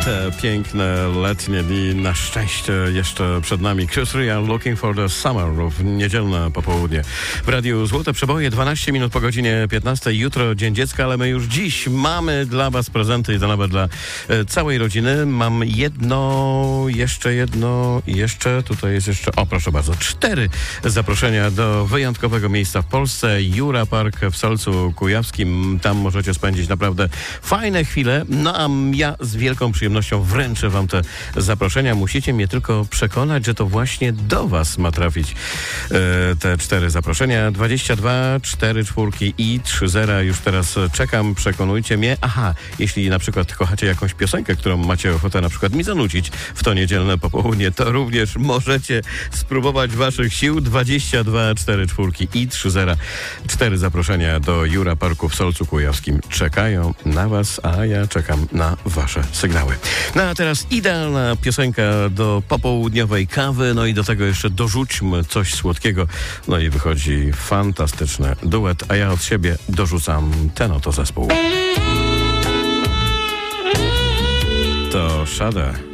Te piękne letnie dni na szczęście jeszcze przed nami. Chris Rea, Looking for the Summer w niedzielne popołudnie. W Radiu Złote Przeboje, 12 minut po godzinie 15. Jutro Dzień Dziecka, ale my już dziś mamy dla was prezenty i to nawet dla całej rodziny. Mam jeszcze, tutaj jest jeszcze, o proszę bardzo, 4 zaproszenia do wyjątkowego miejsca w Polsce. Jura Park w Solcu Kujawskim. Tam możecie spędzić naprawdę fajne chwile. No a ja z wielką przyjemnością wręczę wam te zaproszenia. Musicie mnie tylko przekonać, że to właśnie do was ma trafić te 4 zaproszenia. 22 4 4 i 30. Już teraz czekam. Przekonujcie mnie. Aha, jeśli na przykład kochacie jakąś piosenkę, którą macie ochotę na przykład mi zanucić w to niedzielne popołudnie, to również możecie spróbować waszych sił. 22 4 4 i 30. 4 zaproszenia do Jura Parku w Solcu Kujawskim czekają na was, a ja czekam na wasze sygnały. No a teraz idealna piosenka do popołudniowej kawy, no i do tego jeszcze dorzućmy coś słodkiego. No i wychodzi fantastyczny duet, a ja od siebie dorzucam ten oto zespół. To Sade.